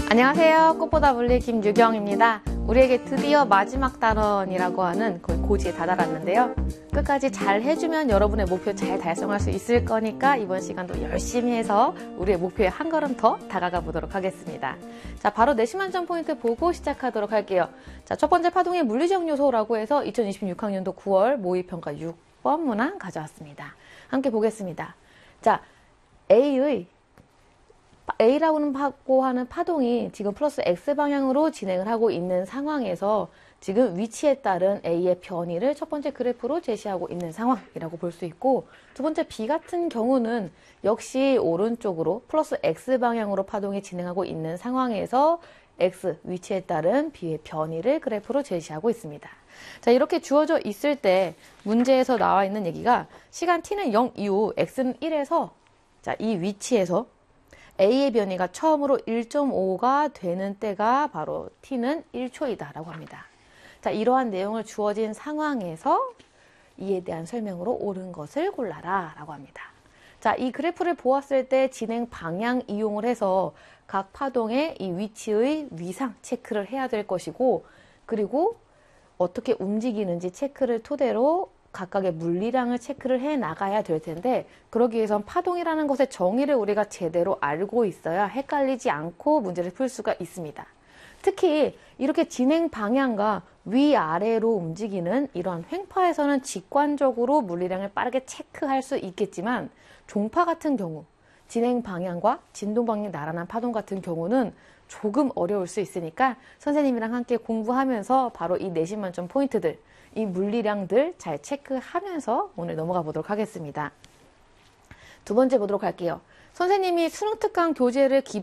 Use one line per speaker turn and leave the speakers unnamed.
안녕하세요. 꽃보다 물리 김유경입니다. 우리에게 드디어 마지막 단원이라고 하는 거의 고지에 다다랐는데요. 끝까지 잘 해주면 여러분의 목표 잘 달성할 수 있을 거니까 이번 시간도 열심히 해서 우리의 목표에 한 걸음 더 다가가 보도록 하겠습니다. 자, 바로 내신만점 포인트 보고 시작하도록 할게요. 자, 첫 번째 파동의 물리적 요소라고 해서 2026학년도 9월 모의평가 6번 문항 가져왔습니다. 함께 보겠습니다. 자, A라고 하는 파동이 지금 플러스 X방향으로 진행을 하고 있는 상황에서 지금 위치에 따른 A의 변이를 첫 번째 그래프로 제시하고 있는 상황이라고 볼 수 있고, 두 번째 B 같은 경우는 역시 오른쪽으로 플러스 X방향으로 파동이 진행하고 있는 상황에서 X 위치에 따른 B의 변이를 그래프로 제시하고 있습니다. 자, 이렇게 주어져 있을 때 문제에서 나와 있는 얘기가 시간 t는 0 이후 x는 1에서 자, 이 위치에서 A의 변이가 처음으로 1.5가 되는 때가 바로 t는 1초이다 라고 합니다. 자, 이러한 내용을 주어진 상황에서 이에 대한 설명으로 옳은 것을 골라라 라고 합니다. 자, 이 그래프를 보았을 때 진행 방향 이용을 해서 각 파동의 이 위치의 위상 체크를 해야 될 것이고, 그리고 어떻게 움직이는지 체크를 토대로 각각의 물리량을 체크를 해 나가야 될 텐데, 그러기 위해선 파동이라는 것의 정의를 우리가 제대로 알고 있어야 헷갈리지 않고 문제를 풀 수가 있습니다. 특히 이렇게 진행 방향과 위아래로 움직이는 이러한 횡파에서는 직관적으로 물리량을 빠르게 체크할 수 있겠지만, 종파 같은 경우 진행 방향과 진동 방향이 나란한 파동 같은 경우는 조금 어려울 수 있으니까 선생님이랑 함께 공부하면서 바로 이 내신 만점 포인트들, 이 물리량들 잘 체크하면서 오늘 넘어가 보도록 하겠습니다. 두 번째 보도록 할게요. 선생님이 수능 특강 교재를